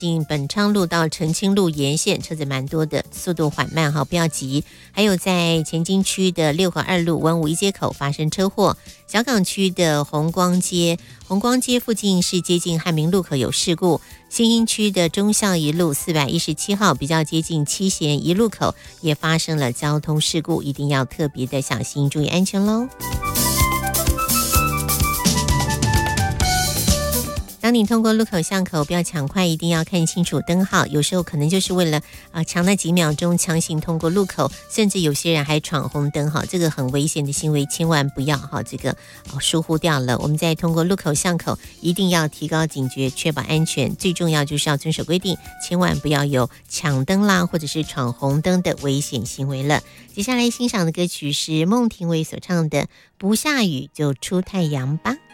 进本昌路到澄清路沿线车子蛮多的，速度缓慢哈，不要急。还有在前金区的6合2路文武一街口发生车祸，小港区的红光街附近是接近汉民路口有事故，新英区的忠孝一路417号比较接近七贤一路口也发生了交通事故，一定要特别的小心，注意安全咯。当你通过路口巷口，不要抢快，一定要看清楚灯号。有时候可能就是为了抢那几秒钟强行通过路口，甚至有些人还闯红灯哈，这个很危险的行为，千万不要哈，这个疏忽掉了。我们在通过路口巷口，一定要提高警觉，确保安全。最重要就是要遵守规定，千万不要有抢灯啦，或者是闯红灯的危险行为了。接下来欣赏的歌曲是孟庭苇所唱的《不下雨就出太阳吧》。